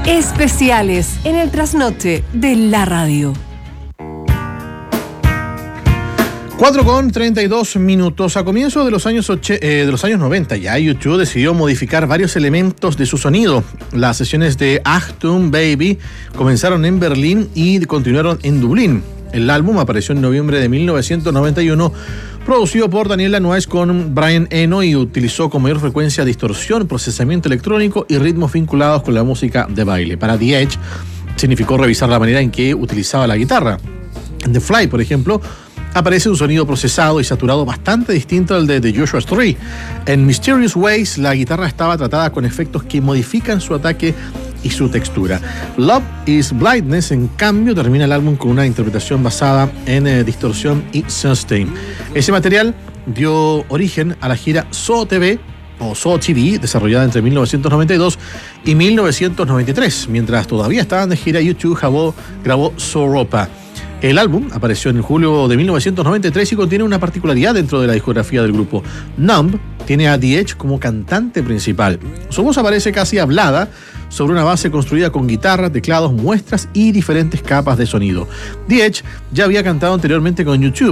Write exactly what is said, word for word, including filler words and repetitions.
Especiales en el trasnoche de la radio. cuatro con treinta y dos minutos. A comienzos de los años oche, eh, de los años noventa ya, YouTube decidió modificar varios elementos de su sonido. Las sesiones de Achtung Baby comenzaron en Berlín y continuaron en Dublín. El álbum apareció en noviembre de mil novecientos noventa y uno, producido por Daniel Lanois con Brian Eno, y utilizó con mayor frecuencia distorsión, procesamiento electrónico y ritmos vinculados con la música de baile. Para The Edge significó revisar la manera en que utilizaba la guitarra. En The Fly, por ejemplo, aparece un sonido procesado y saturado bastante distinto al de The Joshua Tree. En Mysterious Ways, la guitarra estaba tratada con efectos que modifican su ataque y su textura. Love is Blindness, en cambio, termina el álbum con una interpretación basada en eh, distorsión y sustain. Ese material dio origen a la gira So T V o So T V, desarrollada entre mil novecientos noventa y dos y mil novecientos noventa y tres. Mientras todavía estaban de gira, YouTube grabó, grabó So Ropa. El álbum apareció en julio de mil novecientos noventa y tres y contiene una particularidad dentro de la discografía del grupo. Numb tiene a The Edge como cantante principal. Su voz aparece casi hablada sobre una base construida con guitarra, teclados, muestras y diferentes capas de sonido. The Edge ya había cantado anteriormente con YouTube